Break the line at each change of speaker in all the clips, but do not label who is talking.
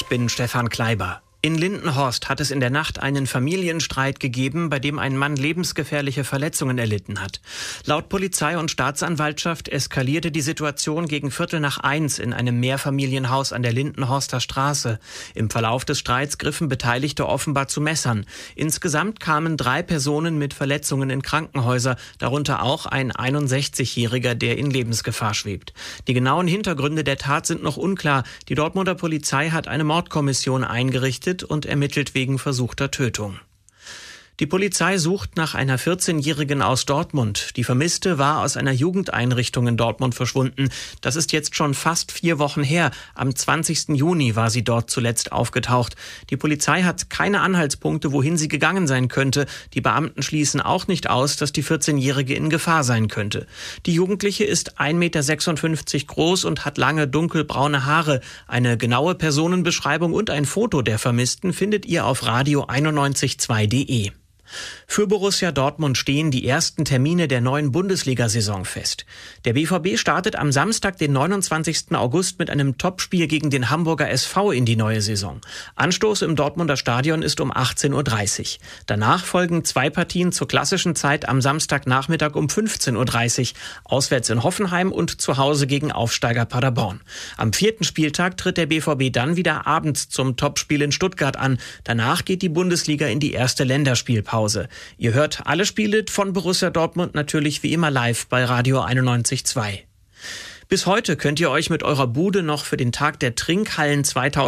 Ich bin Stefan Kleiber. In Lindenhorst hat es in der Nacht einen Familienstreit gegeben, bei dem ein Mann lebensgefährliche Verletzungen erlitten hat. Laut Polizei und Staatsanwaltschaft eskalierte die Situation gegen 1:45 in einem Mehrfamilienhaus an der Lindenhorster Straße. Im Verlauf des Streits griffen Beteiligte offenbar zu Messern. Insgesamt kamen 3 Personen mit Verletzungen in Krankenhäuser, darunter auch ein 61-Jähriger, der in Lebensgefahr schwebt. Die genauen Hintergründe der Tat sind noch unklar. Die Dortmunder Polizei hat eine Mordkommission eingerichtet und ermittelt wegen versuchter Tötung. Die Polizei sucht nach einer 14-Jährigen aus Dortmund. Die Vermisste war aus einer Jugendeinrichtung in Dortmund verschwunden. Das ist jetzt schon fast 4 Wochen her. Am 20. Juni war sie dort zuletzt aufgetaucht. Die Polizei hat keine Anhaltspunkte, wohin sie gegangen sein könnte. Die Beamten schließen auch nicht aus, dass die 14-Jährige in Gefahr sein könnte. Die Jugendliche ist 1,56 Meter groß und hat lange dunkelbraune Haare. Eine genaue Personenbeschreibung und ein Foto der Vermissten findet ihr auf radio91.2.de. Für Borussia Dortmund stehen die ersten Termine der neuen Bundesliga-Saison fest. Der BVB startet am Samstag, den 29. August, mit einem Topspiel gegen den Hamburger SV in die neue Saison. Anstoß im Dortmunder Stadion ist um 18:30 Uhr. Danach folgen 2 Partien zur klassischen Zeit am Samstagnachmittag um 15:30 Uhr, auswärts in Hoffenheim und zu Hause gegen Aufsteiger Paderborn. Am 4. Spieltag tritt der BVB dann wieder abends zum Topspiel in Stuttgart an. Danach geht die Bundesliga in die erste Länderspielpause. Ihr hört alle Spiele von Borussia Dortmund natürlich wie immer live bei Radio 91.2. Bis heute könnt ihr euch mit eurer Bude noch für den Tag der Trinkhallen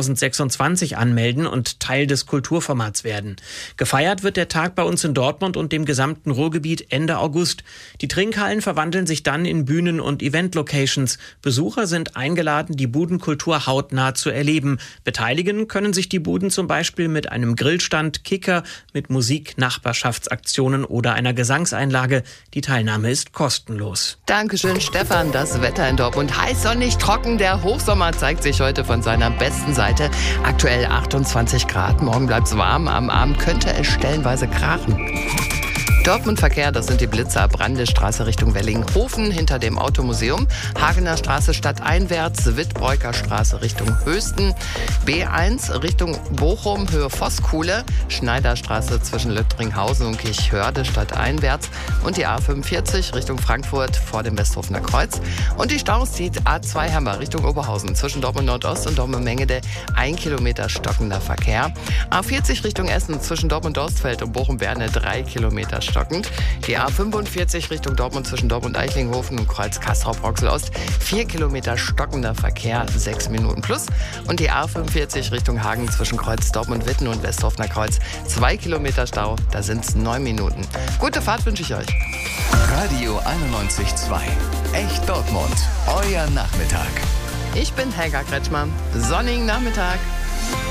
2026 anmelden und Teil des Kulturformats werden. Gefeiert wird der Tag bei uns in Dortmund und dem gesamten Ruhrgebiet Ende August. Die Trinkhallen verwandeln sich dann in Bühnen- und Event-Locations. Besucher sind eingeladen, die Budenkultur hautnah zu erleben. Beteiligen können sich die Buden zum Beispiel mit einem Grillstand, Kicker, mit Musik, Nachbarschaftsaktionen oder einer Gesangseinlage. Die Teilnahme ist kostenlos.
Dankeschön, Stefan. Das Wetter in Dortmund heiß, sonnig, trocken. Der Hochsommer zeigt sich heute von seiner besten Seite. Aktuell 28 Grad. Morgen bleibt es warm. Am Abend könnte es stellenweise krachen. Dortmund-Verkehr, das sind die Blitzer. Brandestraße Richtung Wellinghofen hinter dem Automuseum. Hagener Straße stadteinwärts, Wittbreuker Straße Richtung Höchsten. B1 Richtung Bochum, Höhe Voskuhle. Schneiderstraße zwischen Lüttringhausen und Kirchhörde stadteinwärts. Und die A45 Richtung Frankfurt vor dem Westhofener Kreuz. Und die Staus zieht A2 Hammer Richtung Oberhausen zwischen Dortmund Nordost und Dortmund Mengede. 1 Kilometer stockender Verkehr. A40 Richtung Essen zwischen Dortmund Dorstfeld und Bochum-Berne 3 Kilometer stockend. Die A45 Richtung Dortmund zwischen Dortmund Eichlinghofen und Kreuz Castrop-Rauxel-Ost 4 Kilometer stockender Verkehr, 6 Minuten plus. Und die A45 Richtung Hagen zwischen Kreuz Dortmund-Witten und Westhofener Kreuz 2 Kilometer Stau, da sind es 9 Minuten. Gute Fahrt wünsche ich euch.
Radio 91.2. Echt Dortmund. Euer Nachmittag.
Ich bin Helga Kretschmer. Sonnigen Nachmittag.